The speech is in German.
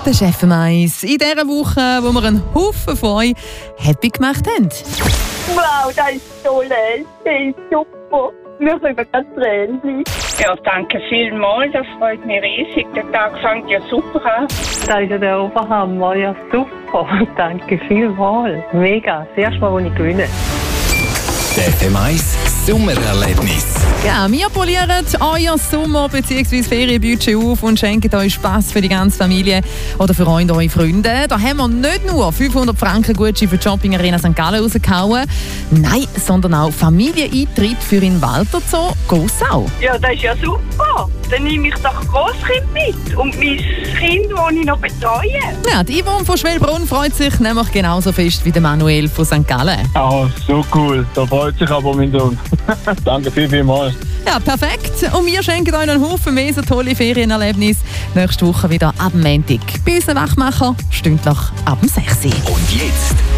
Der Chef Mais. In dieser Woche, wo wir einen Haufen von euch happy gemacht haben. Wow, das ist so lässig, das ist super. Wir können ganz Tränen. Ja, danke vielmals, das freut mich riesig. Der Tag fängt ja super an. Das ist ja der Oberhammer, ja super. Danke vielmals. Mega, das erste Mal, als ich gewinne. Der Mais Sommererlebnis. Ja, wir polieren euer Sommer- bzw. Ferienbudget auf und schenken euch Spass für die ganze Familie oder für euch und eure Freunde. Da haben wir nicht nur 500 Franken Gutschein für die Shopping Arena St. Gallen rausgehauen, nein, sondern auch Familieneintritt für den Walter Zoo Gossau. Ja, das ist ja super. Dann nehme ich doch Grosskind mit und mein Kind, das ich noch betreue. Ja, die Yvonne von Schwelbrunn freut sich nämlich genauso fest wie der Manuel von St. Gallen. Oh, so cool. Da freut sich aber mein Sohn. Danke vielmals. Ja, perfekt. Und wir schenken euch einen Haufen mehr so tolle Ferienerlebnisse. Nächste Woche wieder ab Montag. Bei unseren Wachmacher stündlich ab dem 6 Uhr. Und jetzt